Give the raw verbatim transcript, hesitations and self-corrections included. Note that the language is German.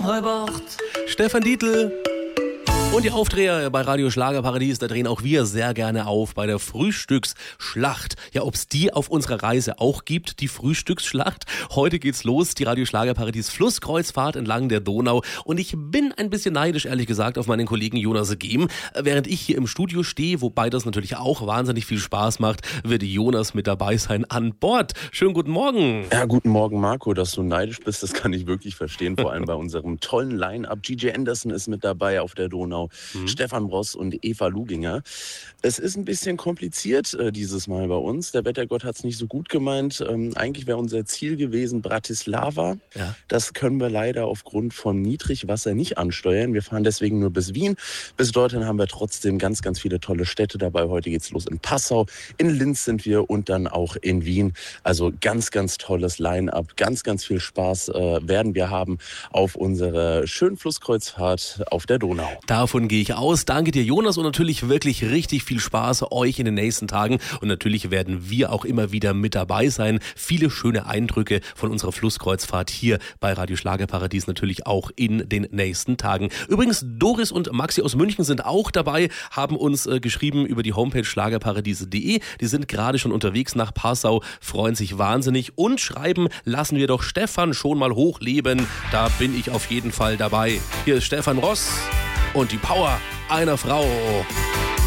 um halb acht. Stefan Dietl. Und die Aufdreher bei Radio Schlagerparadies, da drehen auch wir sehr gerne auf bei der Frühstücksschlacht. Ja, ob es die auf unserer Reise auch gibt, die Frühstücksschlacht. Heute geht's los, die Radio Schlagerparadies Flusskreuzfahrt entlang der Donau. Und ich bin ein bisschen neidisch, ehrlich gesagt, auf meinen Kollegen Jonas Gehm. Während ich hier im Studio stehe, wobei das natürlich auch wahnsinnig viel Spaß macht, wird Jonas mit dabei sein an Bord. Schönen guten Morgen. Ja, guten Morgen, Marco. Dass du neidisch bist, das kann ich wirklich verstehen. Vor allem bei unserem tollen Line-Up. G J Anderson ist mit dabei auf der Donau. Mhm. Stefan Ross und Eva Luginger. Es ist ein bisschen kompliziert äh, dieses Mal bei uns. Der Wettergott hat es nicht so gut gemeint. Ähm, eigentlich wäre unser Ziel gewesen Bratislava. Ja. Das können wir leider aufgrund von Niedrigwasser nicht ansteuern. Wir fahren deswegen nur bis Wien. Bis dorthin haben wir trotzdem ganz, ganz viele tolle Städte dabei. Heute geht's los in Passau, in Linz sind wir und dann auch in Wien. Also ganz, ganz tolles Line-Up. Ganz, ganz viel Spaß äh, werden wir haben auf unserer schönen Flusskreuzfahrt auf der Donau. Davon gehe ich aus. Danke dir, Jonas, und natürlich wirklich richtig viel Spaß euch in den nächsten Tagen. Und natürlich werden wir auch immer wieder mit dabei sein. Viele schöne Eindrücke von unserer Flusskreuzfahrt hier bei Radio Schlagerparadies natürlich auch in den nächsten Tagen. Übrigens, Doris und Maxi aus München sind auch dabei, haben uns äh, geschrieben über die Homepage schlagerparadies punkt de. Die sind gerade schon unterwegs nach Passau, freuen sich wahnsinnig und schreiben, lassen wir doch Stefan schon mal hochleben. Da bin ich auf jeden Fall dabei. Hier ist Stefan Ross und die Power einer Frau.